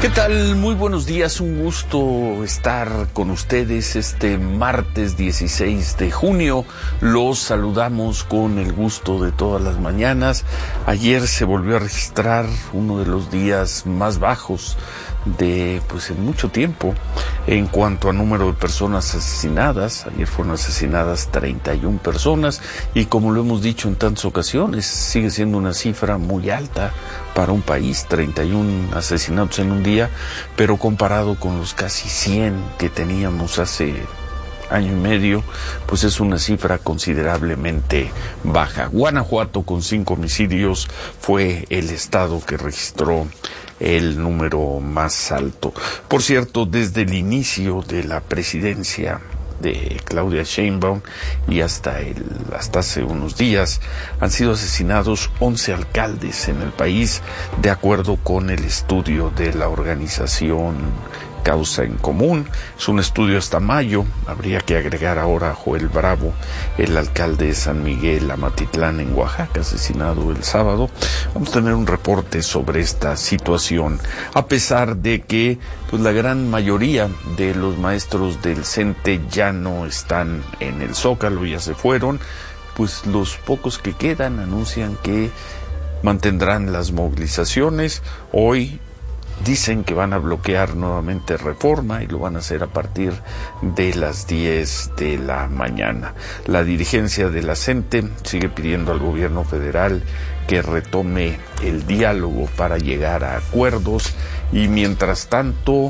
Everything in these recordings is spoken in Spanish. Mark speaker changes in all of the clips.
Speaker 1: ¿Qué tal? Muy buenos días, un gusto estar con ustedes este martes 16 de junio. Los saludamos con el gusto de todas las mañanas. Ayer se volvió a registrar uno de los días más bajos en mucho tiempo en cuanto a número de personas asesinadas. Ayer fueron asesinadas 31 personas y, como lo hemos dicho en tantas ocasiones, sigue siendo una cifra muy alta para un país, 31 asesinatos en un día, pero comparado con los casi 100 que teníamos hace año y medio, pues es una cifra considerablemente baja. Guanajuato, con 5 homicidios, fue el estado que registró el número más alto. Por cierto, desde el inicio de la presidencia de Claudia Sheinbaum y hasta hace unos días han sido asesinados 11 alcaldes en el país, de acuerdo con el estudio de la organización Causa en Común. Es un estudio hasta mayo. Habría que agregar ahora a Joel Bravo, el alcalde de San Miguel Amatitlán en Oaxaca, asesinado el sábado. Vamos a tener un reporte sobre esta situación, a pesar de que la gran mayoría de los maestros del CENTE ya no están en el Zócalo, ya se fueron. Pues los pocos que quedan anuncian que mantendrán las movilizaciones. Hoy dicen que van a bloquear nuevamente Reforma y lo van a hacer a partir de las 10 de la mañana. La dirigencia de la CENTE sigue pidiendo al gobierno federal que retome el diálogo para llegar a acuerdos, y mientras tanto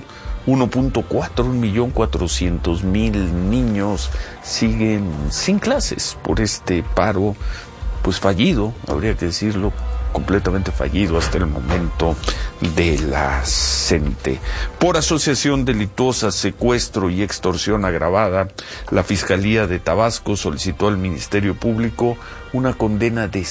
Speaker 1: 1.400.000 niños siguen sin clases por este paro fallido, habría que decirlo, completamente fallido hasta el momento, de la CENTE. Por asociación delictuosa, secuestro y extorsión agravada, la Fiscalía de Tabasco solicitó al Ministerio Público una condena de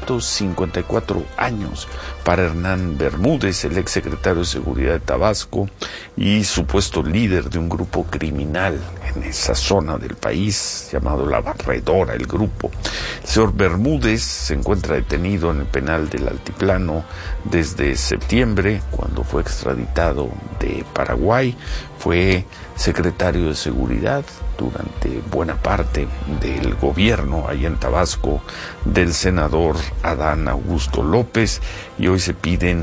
Speaker 1: 154 años para Hernán Bermúdez, el exsecretario de Seguridad de Tabasco y supuesto líder de un grupo criminal en esa zona del país llamado La Barredora, el grupo. El señor Bermúdez se encuentra detenido en el penal del Altiplano desde septiembre, cuando fue extraditado de Paraguay. Fue secretario de Seguridad durante buena parte del gobierno allá en Tabasco del senador Adán Augusto López, y hoy se piden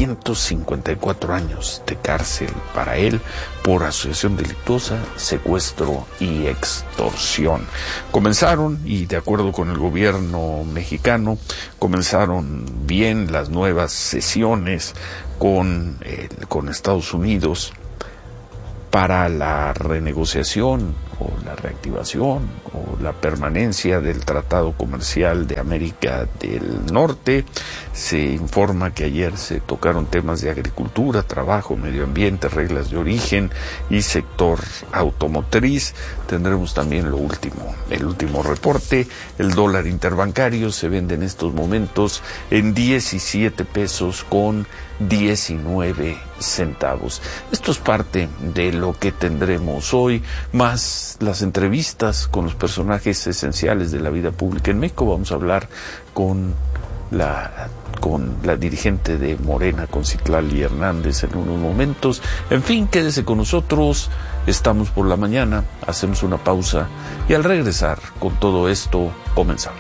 Speaker 1: 154 años de cárcel para él por asociación delictuosa, secuestro y extorsión. Comenzaron, y de acuerdo con el gobierno mexicano, comenzaron bien las nuevas sesiones con Estados Unidos para la renegociación o la reactivación o la permanencia del Tratado Comercial de América del Norte. Se informa que ayer se tocaron temas de agricultura, trabajo, medio ambiente, reglas de origen y sector automotriz. Tendremos también el último reporte. El dólar interbancario se vende en estos momentos en 17 pesos con 19 centavos. Esto es parte de lo que tendremos hoy, más las entrevistas con los personajes esenciales de la vida pública en México. Vamos a hablar con la dirigente de Morena, con Citlali Hernández, en unos momentos. En fin, quédese con nosotros. Estamos por la mañana, hacemos una pausa y al regresar con todo esto comenzamos.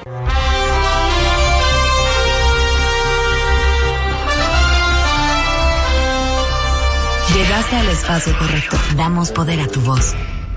Speaker 2: Llegaste al espacio correcto. Damos poder a tu voz.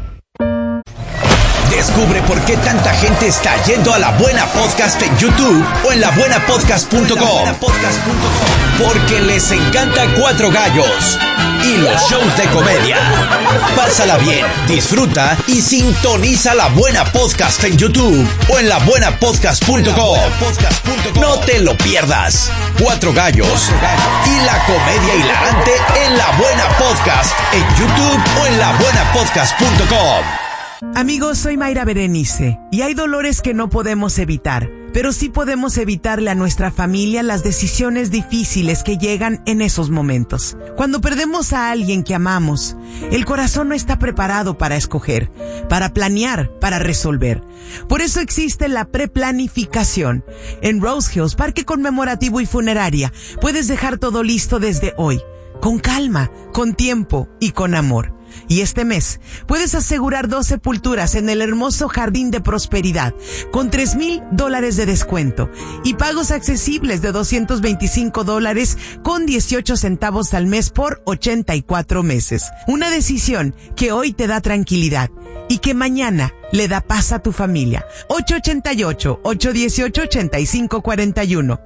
Speaker 3: Descubre por qué tanta gente está yendo a La Buena Podcast en YouTube o en labuenapodcast.com. Porque les encanta Cuatro Gallos y los shows de comedia. Pásala bien, disfruta y sintoniza La Buena Podcast en YouTube o en labuenapodcast.com. No te lo pierdas. Cuatro Gallos y la comedia hilarante en La Buena Podcast en YouTube o en labuenapodcast.com.
Speaker 4: Amigos, soy Mayra Berenice y hay dolores que no podemos evitar, pero sí podemos evitarle a nuestra familia las decisiones difíciles que llegan en esos momentos. Cuando perdemos a alguien que amamos, el corazón no está preparado para escoger, para planear, para resolver. Por eso existe la preplanificación. En Rose Hills, Parque Conmemorativo y Funeraria, puedes dejar todo listo desde hoy. con calma, con tiempo y con amor. Y este mes puedes asegurar 2 sepulturas en el hermoso Jardín de Prosperidad con $3,000 de descuento y pagos accesibles de $225 con 18 centavos al mes por 84 meses. Una decisión que hoy te da tranquilidad y que mañana le da paz a tu familia. 888-818-8541.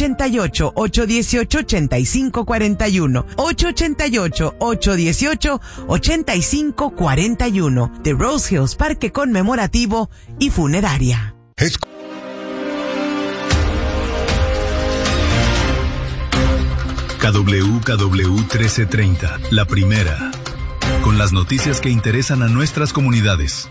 Speaker 4: 888-818-8541. 888-818-8541. The Rose Hills Parque Conmemorativo y Funeraria.
Speaker 5: KWKW 1330, la primera. Con las noticias que interesan a nuestras comunidades.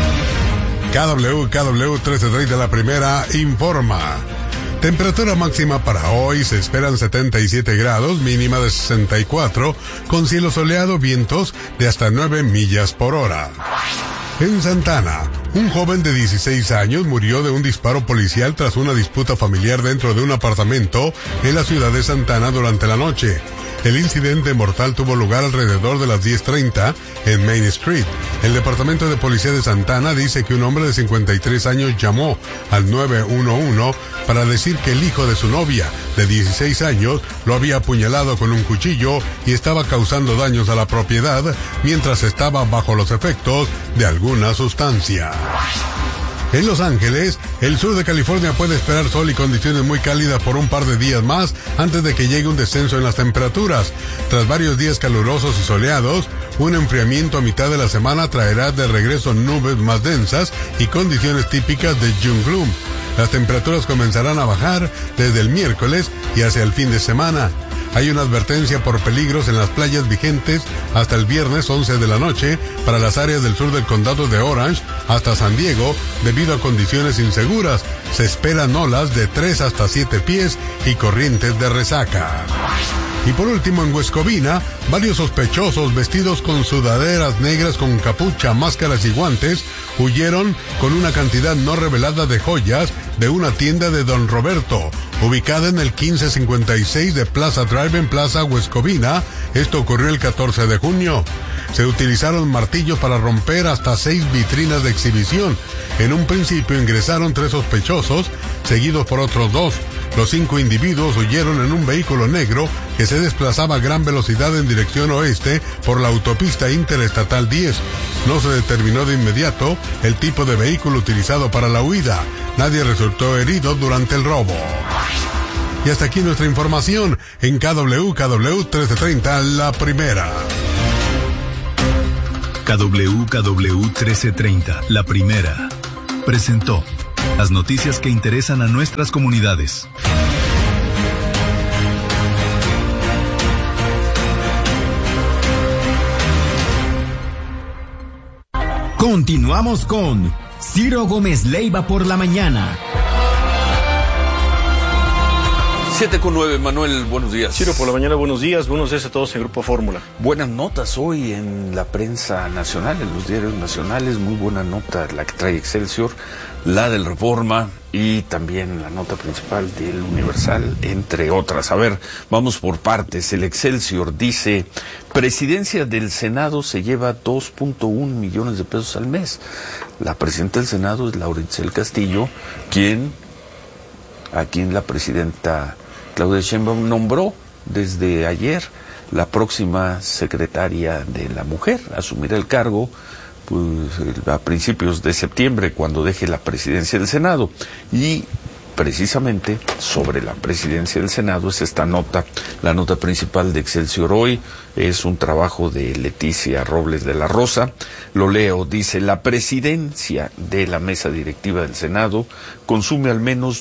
Speaker 6: KWKW 1330, la primera, informa. Temperatura máxima para hoy, se esperan 77 grados, mínima de 64, con cielo soleado, vientos de hasta 9 millas por hora. En Santana, un joven de 16 años murió de un disparo policial tras una disputa familiar dentro de un apartamento en la ciudad de Santana durante la noche. El incidente mortal tuvo lugar alrededor de las 10:30 en Main Street. El Departamento de Policía de Santana dice que un hombre de 53 años llamó al 911 para decir que el hijo de su novia, de 16 años, lo había apuñalado con un cuchillo y estaba causando daños a la propiedad mientras estaba bajo los efectos de alguna sustancia. En Los Ángeles, el sur de California puede esperar sol y condiciones muy cálidas por un par de días más antes de que llegue un descenso en las temperaturas. Tras varios días calurosos y soleados, un enfriamiento a mitad de la semana traerá de regreso nubes más densas y condiciones típicas de June gloom. Las temperaturas comenzarán a bajar desde el miércoles y hacia el fin de semana. Hay una advertencia por peligros en las playas vigentes hasta el viernes 11 de la noche para las áreas del sur del condado de Orange hasta San Diego debido a condiciones inseguras. Se esperan olas de 3 hasta 7 pies y corrientes de resaca. Y por último, en West Covina, varios sospechosos vestidos con sudaderas negras con capucha, máscaras y guantes huyeron con una cantidad no revelada de joyas de una tienda de Don Roberto, ubicada en el 1556 de Plaza Drive en Plaza West Covina. Esto ocurrió el 14 de junio. Se utilizaron martillos para romper hasta 6 vitrinas de exhibición. En un principio ingresaron 3 sospechosos, seguidos por otros 2. Los 5 individuos huyeron en un vehículo negro que se desplazaba a gran velocidad en dirección oeste por la autopista interestatal 10. No se determinó de inmediato el tipo de vehículo utilizado para la huida. Nadie resultó herido durante el robo. Y hasta aquí nuestra información en KWKW 1330, la primera.
Speaker 5: KWKW 1330, la primera. Presentó las noticias que interesan a nuestras comunidades.
Speaker 3: Continuamos con Ciro Gómez Leiva por la mañana.
Speaker 1: 7:09, Manuel, buenos días.
Speaker 7: Ciro, por la mañana, buenos días a todos en Grupo Fórmula.
Speaker 1: Buenas notas hoy en la prensa nacional, en los diarios nacionales, muy buena nota la que trae Excelsior, la del Reforma y también la nota principal del Universal, entre otras. A ver, vamos por partes. El Excelsior dice, presidencia del Senado se lleva 2.1 millones de pesos al mes. La presidenta del Senado es Laura Itzel Castillo, a quien la presidenta Claudia Sheinbaum nombró desde ayer la próxima secretaria de la Mujer. Asumirá el cargo pues, a principios de septiembre, cuando deje la presidencia del Senado. Y precisamente sobre la presidencia del Senado es esta nota, la nota principal de Excelsior hoy. Es un trabajo de Leticia Robles de la Rosa. Lo leo, dice, la presidencia de la mesa directiva del Senado consume al menos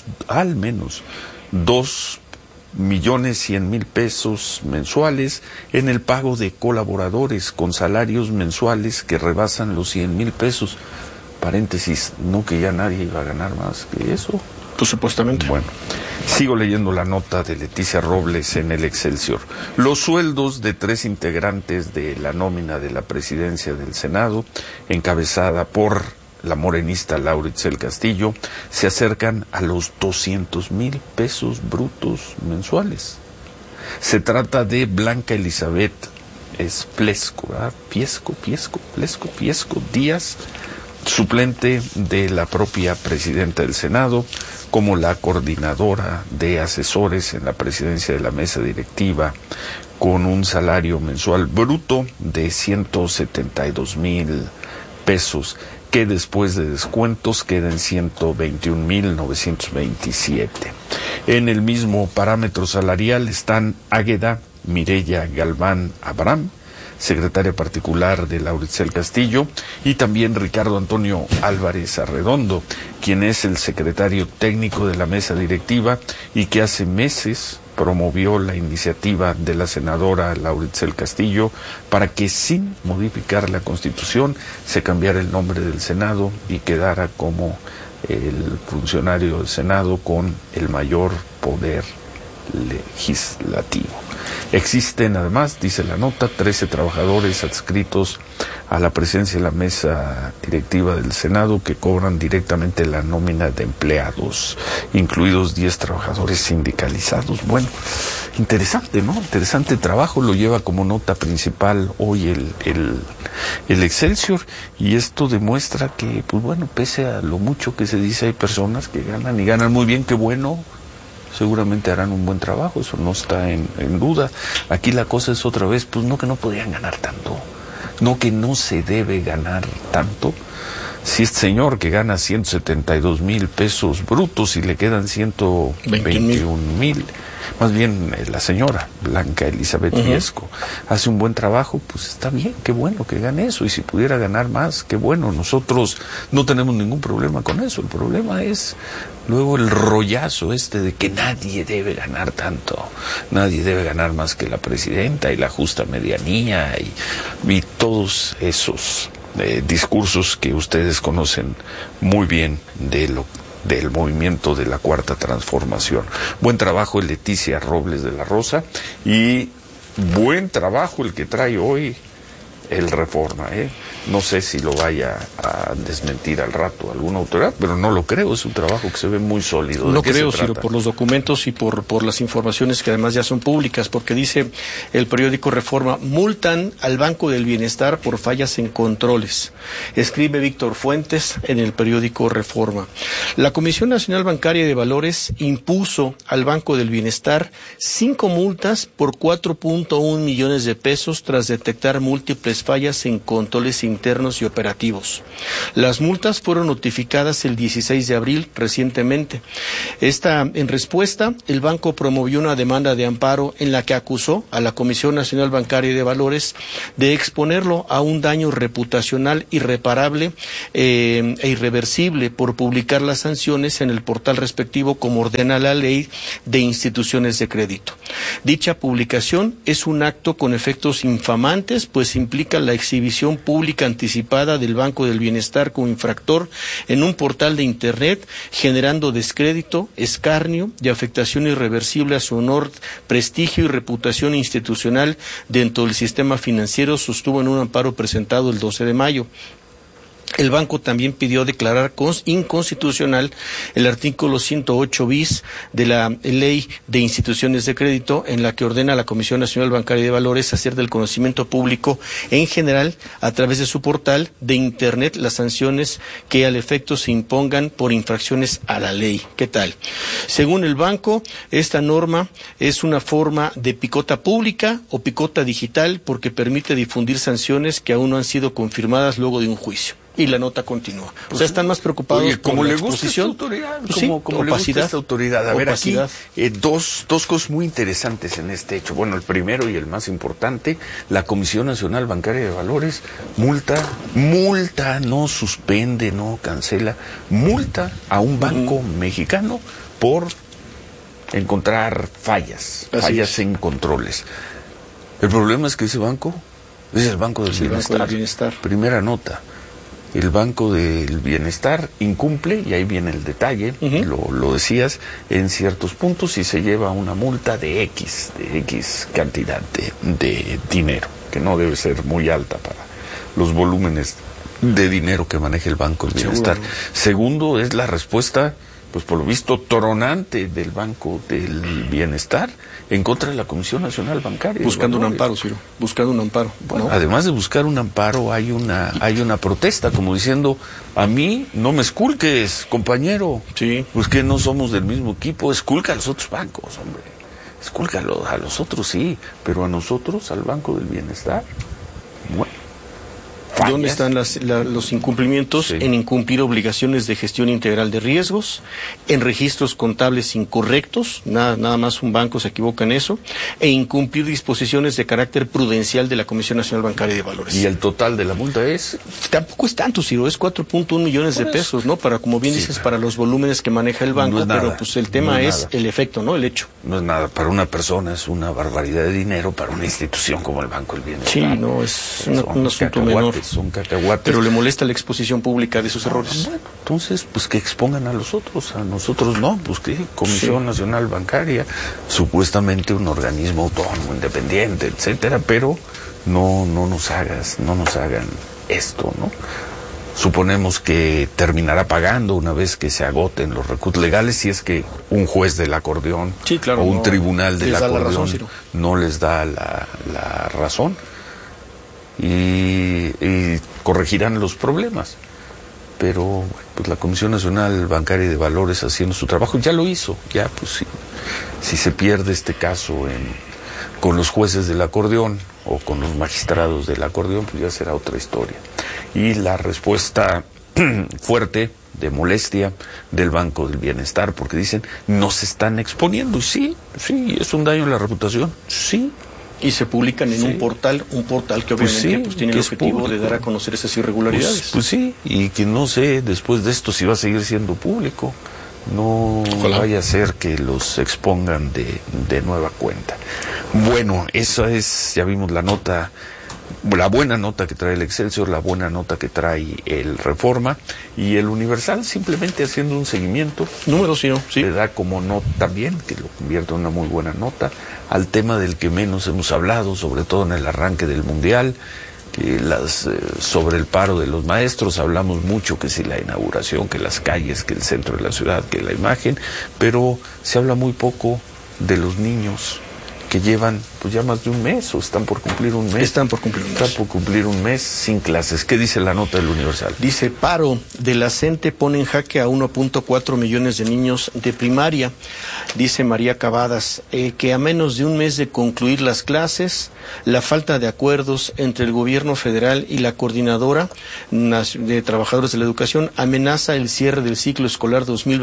Speaker 1: 2.100.000 pesos mensuales en el pago de colaboradores con salarios mensuales que rebasan los 100.000 pesos. Paréntesis, no que ya nadie iba a ganar más que eso.
Speaker 7: Pues supuestamente.
Speaker 1: Bueno, sigo leyendo la nota de Leticia Robles en el Excelsior. Los sueldos de 3 integrantes de la nómina de la presidencia del Senado, encabezada por la morenista Laura Itzel Castillo, se acercan a los 200.000 pesos brutos mensuales. Se trata de Blanca Elizabeth Plesco, ¿verdad? Plesco Díaz, suplente de la propia presidenta del Senado, como la coordinadora de asesores en la presidencia de la mesa directiva, con un salario mensual bruto de 172,000 pesos, que después de descuentos queda en 121,927. En el mismo parámetro salarial están Águeda Mireya Galván Abraham, secretaria particular de Lauricel Castillo, y también Ricardo Antonio Álvarez Arredondo, quien es el secretario técnico de la mesa directiva y que hace meses promovió la iniciativa de la senadora Lauricel Castillo para que, sin modificar la Constitución, se cambiara el nombre del Senado y quedara como el funcionario del Senado con el mayor poder legislativo. Existen además, dice la nota, 13 trabajadores adscritos a la presidencia de la mesa directiva del Senado que cobran directamente la nómina de empleados, incluidos 10 trabajadores sindicalizados. Bueno, interesante, ¿no? Interesante trabajo, lo lleva como nota principal hoy el Excelsior, y esto demuestra que, pues bueno, pese a lo mucho que se dice, hay personas que ganan y ganan muy bien, qué bueno. Seguramente harán un buen trabajo, eso no está en duda. Aquí la cosa es otra vez, pues no que no podrían ganar tanto, no que no se debe ganar tanto. Si este señor que gana 172,000 pesos brutos y le quedan 121,000, más bien la señora Blanca Elizabeth Plesco hace un buen trabajo, pues está bien, qué bueno que gane eso, y si pudiera ganar más, qué bueno. Nosotros no tenemos ningún problema con eso. El problema es luego el rollazo de que nadie debe ganar tanto, nadie debe ganar más que la presidenta y la justa medianía y todos esos discursos que ustedes conocen muy bien del movimiento de la Cuarta Transformación. Buen trabajo Leticia Robles de la Rosa, y buen trabajo el que trae hoy el Reforma, No sé si lo vaya a desmentir al rato alguna autoridad, pero no lo creo, es un trabajo que se ve muy sólido.
Speaker 7: No creo, Ciro, por los documentos y por las informaciones que además ya son públicas, porque dice el periódico Reforma: multan al Banco del Bienestar por fallas en controles. Escribe Víctor Fuentes en el periódico Reforma. La Comisión Nacional Bancaria de Valores impuso al Banco del Bienestar 5 multas por 4.1 millones de pesos tras detectar múltiples fallas en controles internos y operativos. Las multas fueron notificadas el 16 de abril recientemente. En respuesta, el banco promovió una demanda de amparo en la que acusó a la Comisión Nacional Bancaria de Valores de exponerlo a un daño reputacional irreparable e irreversible por publicar las sanciones en el portal respectivo como ordena la ley de instituciones de crédito. Dicha publicación es un acto con efectos infamantes, pues implica la exhibición pública anticipada del Banco del Bienestar como infractor en un portal de Internet, generando descrédito, escarnio y afectación irreversible a su honor, prestigio y reputación institucional dentro del sistema financiero, sostuvo en un amparo presentado el 12 de mayo. El banco también pidió declarar inconstitucional el artículo 108 bis de la Ley de Instituciones de Crédito, en la que ordena a la Comisión Nacional Bancaria de Valores hacer del conocimiento público en general, a través de su portal de Internet, las sanciones que al efecto se impongan por infracciones a la ley. ¿Qué tal? Según el banco, esta norma es una forma de picota pública o picota digital, porque permite difundir sanciones que aún no han sido confirmadas luego de un juicio. Y la nota continúa. Pues, o sea, están más preocupados por la exposición.
Speaker 1: Autoridad,
Speaker 7: pues sí,
Speaker 1: como le gusta esta autoridad. A ver, aquí
Speaker 7: opacidad.
Speaker 1: Dos cosas muy interesantes en este hecho. Bueno, el primero y el más importante: la Comisión Nacional Bancaria de Valores multa, no suspende, no cancela, multa a un banco mexicano por encontrar fallas en controles. El problema es que ese banco es el Banco del Bienestar. Primera nota. El Banco del Bienestar incumple, y ahí viene el detalle, lo decías, en ciertos puntos, y se lleva una multa de X cantidad de dinero, que no debe ser muy alta para los volúmenes de dinero que maneja el Banco del Bienestar. Segundo, es la respuesta pues por lo visto tronante del Banco del Bienestar en contra de la Comisión Nacional Bancaria.
Speaker 7: Buscando un amparo, Ciro, buscando un amparo.
Speaker 1: Bueno,
Speaker 7: ¿no?
Speaker 1: Además de buscar un amparo, hay una protesta, como diciendo, a mí no me esculques, compañero.
Speaker 7: Sí.
Speaker 1: Pues que no somos del mismo equipo, esculca a los otros bancos, hombre. Escúlcalo, a los otros sí, pero a nosotros, al Banco del Bienestar, bueno.
Speaker 7: ¿Dónde están los incumplimientos?
Speaker 1: Sí.
Speaker 7: En incumplir obligaciones de gestión integral de riesgos, en registros contables incorrectos, nada más un banco se equivoca en eso, e incumplir disposiciones de carácter prudencial de la Comisión Nacional Bancaria de Valores.
Speaker 1: ¿Y el total de la multa es?
Speaker 7: Tampoco es tanto, Ciro, es 4.1 millones de pesos, ¿no? Para, como bien dices, para los volúmenes que maneja el banco,
Speaker 1: No es nada,
Speaker 7: pero pues el tema
Speaker 1: no es
Speaker 7: es
Speaker 1: nada.
Speaker 7: el efecto, ¿no? El hecho.
Speaker 1: No es nada, para una persona es una barbaridad de dinero, para una institución como el Banco del Bienestar.
Speaker 7: Sí, no, es un asunto menor.
Speaker 1: Son cacahuates.
Speaker 7: Pero le molesta la exposición pública de sus errores.
Speaker 1: Bueno, entonces, pues que expongan a los otros, a nosotros no, pues que Comisión Nacional Bancaria, supuestamente un organismo autónomo, independiente, etcétera, pero no nos hagan esto, ¿no? Suponemos que terminará pagando una vez que se agoten los recursos legales, si es que un juez del acordeón
Speaker 7: Sí, claro,
Speaker 1: o un
Speaker 7: no
Speaker 1: tribunal del
Speaker 7: les da la
Speaker 1: acordeón
Speaker 7: razón, Ciro.
Speaker 1: no les da la razón. Y corregirán los problemas. Pero bueno, pues la Comisión Nacional Bancaria de Valores haciendo su trabajo ya lo hizo. Ya pues si se pierde este caso con los jueces del acordeón o con los magistrados del acordeón, pues ya será otra historia. Y la respuesta fuerte de molestia del Banco del Bienestar, porque dicen nos están exponiendo. Sí, es un daño a la reputación, sí.
Speaker 7: Y se publican en un portal que obviamente tiene el objetivo de dar a conocer esas irregularidades.
Speaker 1: Pues sí, y que no sé después de esto si va a seguir siendo público. No
Speaker 7: Ojalá.
Speaker 1: vaya a ser que los expongan de nueva cuenta. Bueno, esa es, ya vimos la nota, la buena nota que trae el Excelsior, la buena nota que trae el Reforma, y el Universal simplemente haciendo un seguimiento.
Speaker 7: Número sí, ¿no? Sí.
Speaker 1: Le da como nota también, que lo convierte en una muy buena nota, al tema del que menos hemos hablado, sobre todo en el arranque del Mundial, que sobre el paro de los maestros. Hablamos mucho, que si la inauguración, que las calles, que el centro de la ciudad, que la imagen, pero se habla muy poco de los niños que llevan pues ya más de un mes o están por cumplir un mes.
Speaker 7: Están por cumplir un mes
Speaker 1: sin clases. ¿Qué dice la nota del Universal?
Speaker 7: Dice, paro de la CENTE pone en jaque a 1.4 millones de niños de primaria. Dice María Cavadas, que a menos de un mes de concluir las clases, la falta de acuerdos entre el gobierno federal y la coordinadora de trabajadores de la educación amenaza el cierre del ciclo escolar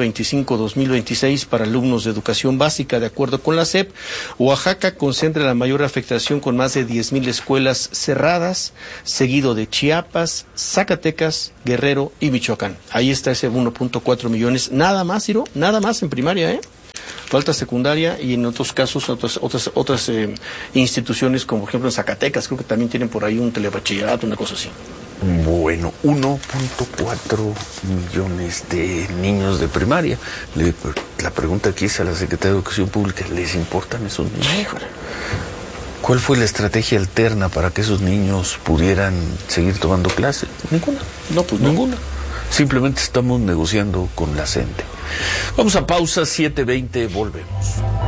Speaker 7: 2025-2026 para alumnos de educación básica. De acuerdo con la SEP, Oaxaca concentra la mayor afectación con más de 10,000 escuelas cerradas, seguido de Chiapas, Zacatecas, Guerrero y Michoacán. Ahí está ese 1.4 millones, nada más, Ciro, nada más en primaria, Falta secundaria y en otros casos otras instituciones, como por ejemplo en Zacatecas, creo que también tienen por ahí un telebachillerato, una cosa así.
Speaker 1: Bueno, 1.4 millones de niños de primaria. La pregunta aquí es a la Secretaría de Educación Pública, ¿les importan esos niños? ¿Cuál fue la estrategia alterna para que esos niños pudieran seguir tomando clases? Ninguna. Ninguna. Simplemente estamos negociando con la CENTE. Vamos a pausa, 7:20, volvemos.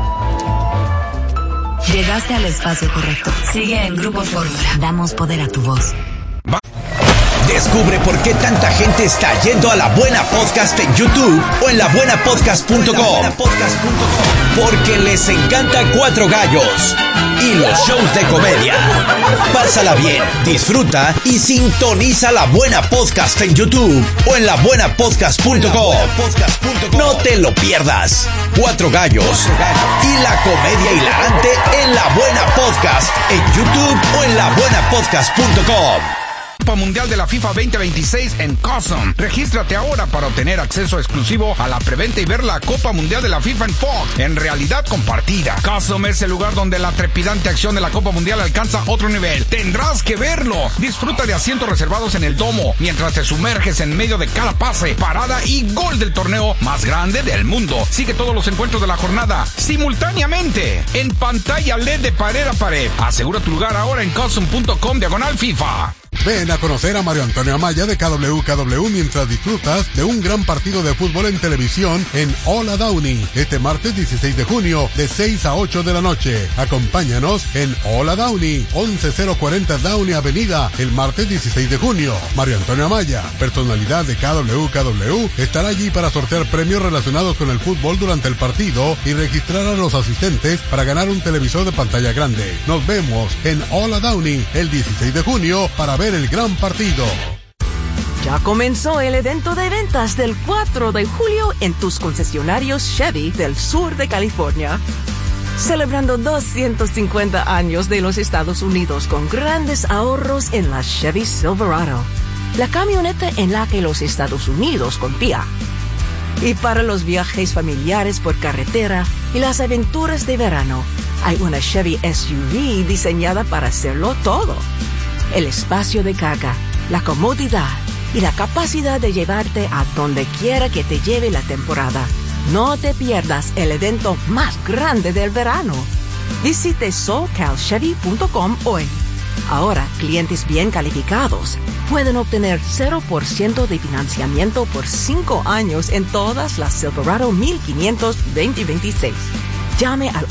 Speaker 2: Llegaste al espacio correcto. Sigue en Grupo Fórmula. Damos poder a tu voz.
Speaker 3: Descubre por qué tanta gente está yendo a La Buena Podcast en YouTube o en labuenapodcast.com. Porque les encanta Cuatro Gallos y los shows de comedia. Pásala bien, disfruta y sintoniza La Buena Podcast en YouTube o en labuenapodcast.com. No te lo pierdas. Cuatro Gallos y la comedia hilarante en La Buena Podcast en YouTube o en labuenapodcast.com.
Speaker 8: Copa Mundial de la FIFA 2026 en Cosm. Regístrate ahora para obtener acceso exclusivo a la preventa y ver la Copa Mundial de la FIFA en Fox, en realidad compartida. Cosm es el lugar donde la trepidante acción de la Copa Mundial alcanza otro nivel. Tendrás que verlo. Disfruta de asientos reservados en el domo, mientras te sumerges en medio de cada pase, parada y gol del torneo más grande del mundo. Sigue todos los encuentros de la jornada simultáneamente, en pantalla LED de pared a pared. Asegura tu lugar ahora en cosm.com/FIFA.
Speaker 6: Ven a conocer a Mario Antonio Amaya de KWKW mientras disfrutas de un gran partido de fútbol en televisión en Hola Downey, este martes 16 de junio, de 6 a 8 de la noche. Acompáñanos en Hola Downey, 11040 Downey Avenida, el martes 16 de junio. Mario Antonio Amaya, personalidad de KWKW, estará allí para sortear premios relacionados con el fútbol durante el partido y registrar a los asistentes para ganar un televisor de pantalla grande. Nos vemos en Hola Downey el 16 de junio para ver el gran partido.
Speaker 9: Ya comenzó el evento de ventas del 4 de julio en tus concesionarios Chevy del sur de California. Celebrando 250 años de los Estados Unidos con grandes ahorros en la Chevy Silverado, la camioneta en la que los Estados Unidos confía. Y para los viajes familiares por carretera y las aventuras de verano, hay una Chevy SUV diseñada para hacerlo todo. El espacio de carga, la comodidad y la capacidad de llevarte a donde quiera que te lleve la temporada. No te pierdas el evento más grande del verano. Visite SoCalChevy.com hoy. Ahora, clientes bien calificados pueden obtener 0% de financiamiento por 5 años en todas las Silverado 1500 2026. Llame al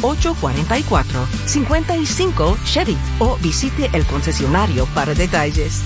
Speaker 9: 844-55 Chevy o visite el concesionario para detalles.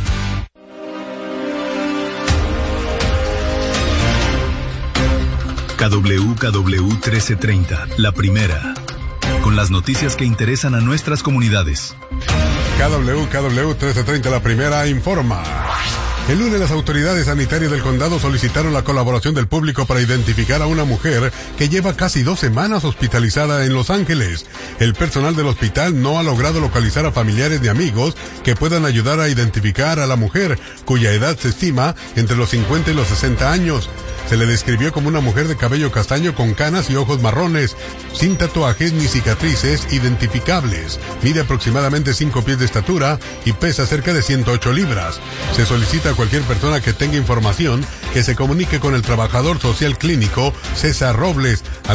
Speaker 5: KWKW 1330, la primera. Con las noticias que interesan a nuestras comunidades.
Speaker 6: KWKW 1330, la primera, informa. El lunes las autoridades sanitarias del condado solicitaron la colaboración del público para identificar a una mujer que lleva casi 2 semanas hospitalizada en Los Ángeles. El personal del hospital no ha logrado localizar a familiares ni amigos que puedan ayudar a identificar a la mujer, cuya edad se estima entre los 50 y los 60 años. Se le describió como una mujer de cabello castaño con canas y ojos marrones, sin tatuajes ni cicatrices identificables. Mide aproximadamente 5 pies de estatura y pesa cerca de 108 libras. Se solicita a cualquier persona que tenga información que se comunique con el trabajador social clínico César Robles al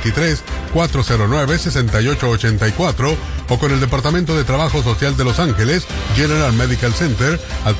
Speaker 6: 323-409-6884 o con el Departamento de Trabajo Social de Los Ángeles General Medical Center al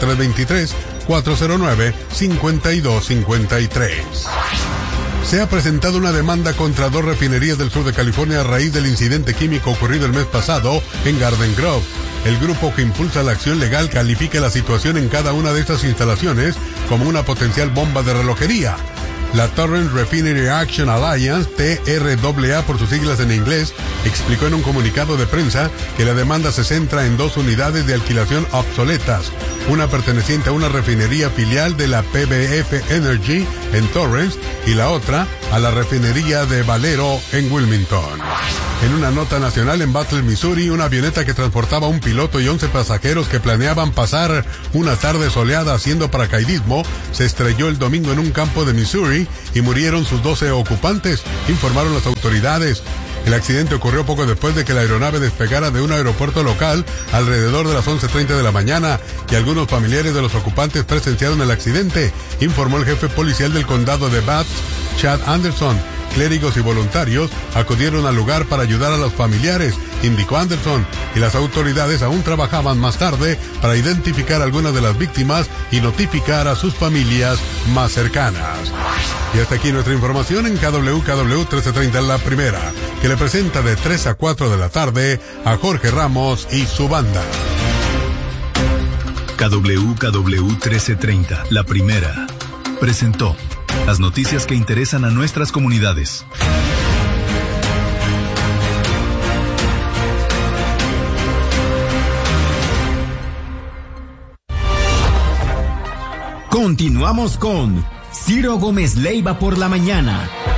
Speaker 6: 323-409-5253. Se ha presentado una demanda contra 2 refinerías del sur de California a raíz del incidente químico ocurrido el mes pasado en Garden Grove. El grupo que impulsa la acción legal califica la situación en cada una de estas instalaciones como una potencial bomba de relojería. La Torrance Refinery Action Alliance, TRAA por sus siglas en inglés, explicó en un comunicado de prensa que la demanda se centra en 2 unidades de alquilación obsoletas, una perteneciente a una refinería filial de la PBF Energy en Torrance y la otra a la refinería de Valero en Wilmington. En una nota nacional, en Butler, Missouri, una avioneta que transportaba a un piloto y 11 pasajeros que planeaban pasar una tarde soleada haciendo paracaidismo se estrelló el domingo en un campo de Missouri y murieron sus 12 ocupantes, informaron las autoridades. El accidente ocurrió poco después de que la aeronave despegara de un aeropuerto local alrededor de las 11:30 de la mañana y algunos familiares de los ocupantes presenciaron el accidente, informó el jefe policial del condado de Bath, Chad Anderson. Clérigos y voluntarios acudieron al lugar para ayudar a los familiares, indicó Anderson, y las autoridades aún trabajaban más tarde para identificar a algunas de las víctimas y notificar a sus familias más cercanas. Y hasta aquí nuestra información en KWKW 1330, la primera, que le presenta de 3 a 4 de la tarde a Jorge Ramos y su banda.
Speaker 5: KWKW 1330, la primera, presentó las noticias que interesan a nuestras comunidades.
Speaker 3: Continuamos con Ciro Gómez Leiva por la mañana.